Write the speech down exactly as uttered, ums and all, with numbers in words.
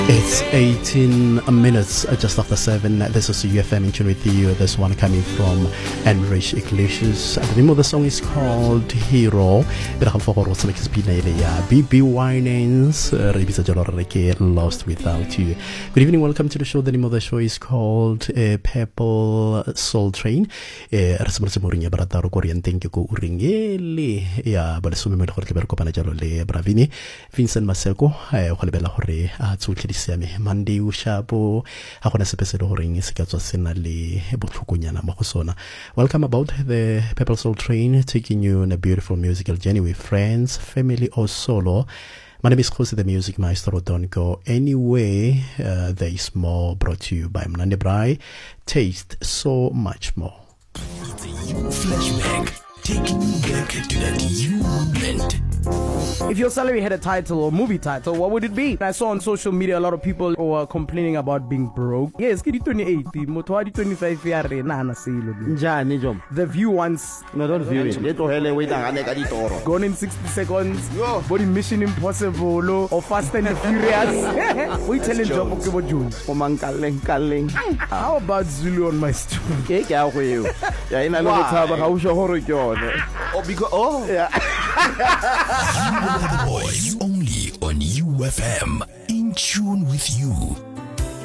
It's eighteen minutes just after seven. This is U F M in tune with you. This one coming from Enrich Iglesias. The name of the song is called Hero. B B Winans. Lost Without You. Good evening, welcome to the show. The name of the show is called uh, Purple Soul Train. Ya Bravini Vincent Maseko go lebela gore a tsotlhe di siame Monday o shapo ha gona sepe se le goreng se ka tswa sena le botlhokonyana mo go sona. Welcome about the Purple Soul Train, taking you on a beautiful musical journey with friends, family or solo. My name is Jose the Music Maestro. Don't go anywhere. Uh, there is more, brought to you by Mnande Brai. Taste so much more. It's a you flashback, taking you back to that you moment. If your salary had a title or movie title, what would it be? I saw on social media a lot of people were complaining about being broke. Yes, kidi twenty-eight, motwadi twenty-five yare na na silo. Njani jom? The View once. No, don't view it. Leto hele wait ngane ka ditoro. Gone in sixty seconds. Yo. Body Mission Impossible or Fast and the Furious. We telling job okay about June. Omankaleng kaleng. How about Zulu on my stool? Ke ke a go eo. Ya ina lo tshaba ga o sho gore ke yone. Oh, because oh. Yeah. You are the boys only on U F M, in tune with you.